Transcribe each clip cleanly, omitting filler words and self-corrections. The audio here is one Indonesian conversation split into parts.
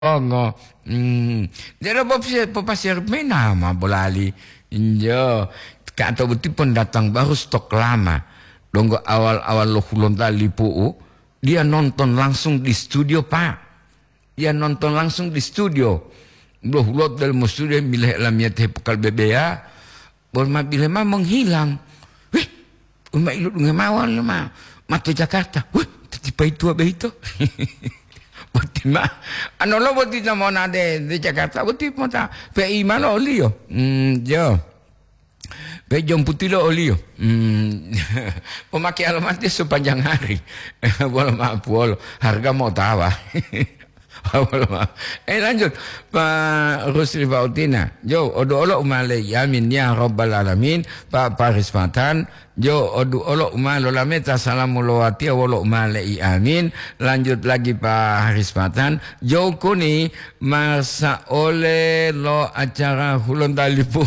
Ongo. Dia pasir mena mah bolali. Injo. Kata betul pun datang baru stok lama. Donggo awal-awal lo hulon tali puu. Dia nonton langsung di studio Pak. Dia nonton langsung di studio. Lo hulot dalam studio milih lamia teh pekal bebea. Bolma bila mah menghilang. Wih, umma ilut dengan mawal mah. Mata Jakarta. Wih, tiba itu apa itu? Boti mah, ano lo boti sama nade di Jakarta, boti mau tak, pe imano olio, jo, pe jom putih lo olio, pemakai alamat dia sepanjang hari, boleh maaf boleh, harga mau tawa, boleh maaf, lanjut, Pak Rusli Fautina, jo, odo olo umale yamin ya Rabbal Alamin, Pak Paris Matan, jo odu olo umalo lameta salamulawati wolo umale amin. Lanjut lagi Pak Haris Matan, jo kuni masa oleh lo acara hulon talipu.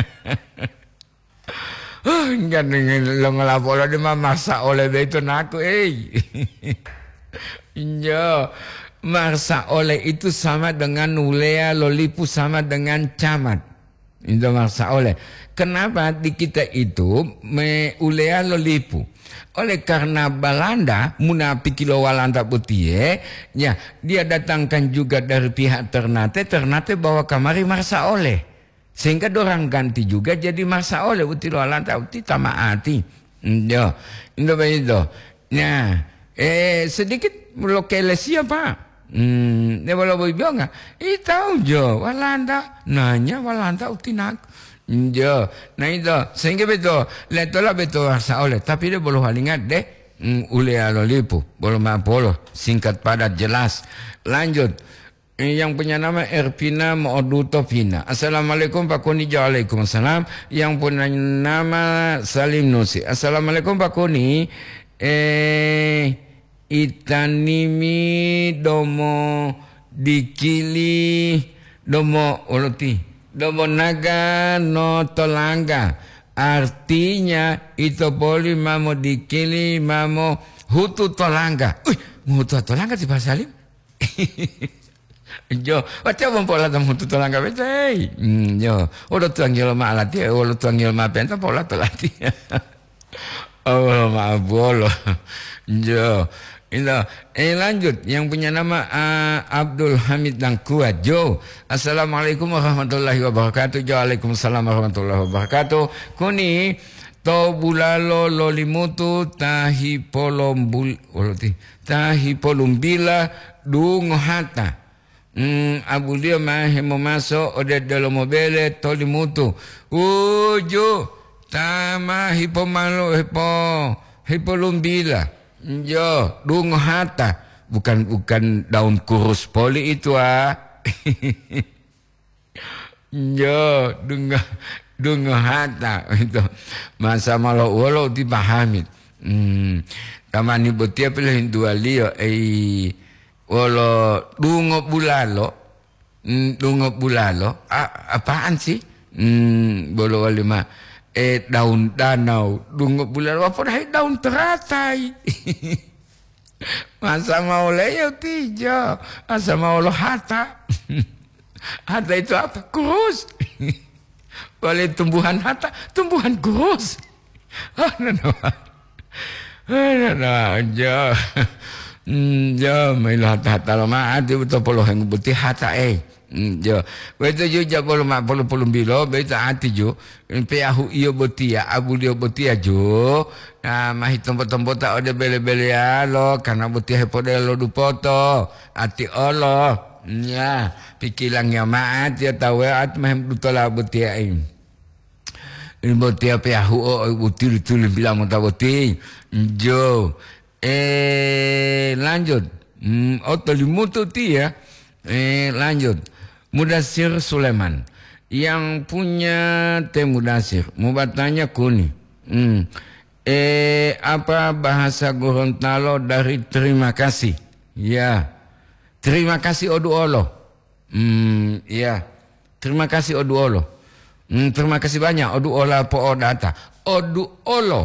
Enggak dengan lo ngelapor di masa oleh itu naku jo masa oleh itu sama dengan ulea lo lipu sama dengan camat. Itu masa oleh. Kenapa di kita itu ulea lo lipu? Oleh karena Belanda munafik kilo Walanda putih ya dia datangkan juga dari pihak Ternate bawa kamari masa oleh sehingga dorang ganti juga jadi masa oleh putih Walanda putih tamaati. Yo, itu begitu. Nah, sedikit lokal siapa? Dia boleh bilang nggak? Tahu jo Walanda nanya Walanda utinak. Jo, nah itu sehingga betul, letolah betul rasa oleh, tapi dia boleh ingat deh, ulea lolipu, boleh boleh singkat padat jelas. Lanjut, yang punya nama Erpina Maudutopina. Assalamualaikum Pak Koni, waalaikumsalam. Yang punya nama Salim Nusi. Assalamualaikum Pak Koni. Itanimi domo dikili domo oloti. Domo naga no tolanga. Artinya itu boleh mamo dikili mamo hutu tolanga. Hutu tolanga di Pak Salim? Jo, baca pola tam hutu tolanga betul. Jo, udah tuanggil malati, udah tuanggil mapenta pola tolati. Oh maaf bolo. Jo. Lanjut yang punya nama Abdul Hamid dan Kuat Jo. Assalamualaikum warahmatullahi wabarakatuh. Waalaikumsalam warahmatullahi wabarakatuh. Kuni to bulalo lolimutu tahi polumbila dungohata. Abu dia mau masuk ode dalam mobil tolimutu. Jo tama hipomalo hipolumbila. Jo, dungo hata, bukan daun kurus poli itu Jo, dungo hata itu. Masa malau walau dipahami. Kamani botia pilih dua lio walau dungo bulalo, apaan sih? Bolo walima. Daun danau, dungo bulan apa dah daun teratai. Masa mau leo tiga, masa mau lo hata. Hata itu apa? Kurus. Boleh tumbuhan hata, tumbuhan kurus. Jo, mailah hata lama ada betul puluh yang putih hata Jo, betul juga puluh bilo, betul hati jo. Peahu iyo botia, abu dia botia jo. Mah tempat tak ada bele-bele lo, karena botia pada lo dupoto, hati Allah. Ya, pikirnya maat ya tahu at mah betul lah botia ini. Ini botia peahu botia itu bilang mau tahu botia. Jo, lanjut. Tolimutu ya. Lanjut. Mudasir Sulaiman yang punya teh Mudasir mau bertanya Kuni apa bahasa Gorontalo dari terima kasih ya terima kasih odu olo ya terima kasih odu olo terima kasih banyak odu ola po odata odu olo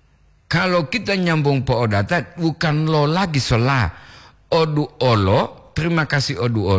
kalau kita nyambung po odata bukan lo lagi sola odu olo Terima kasih Oduo.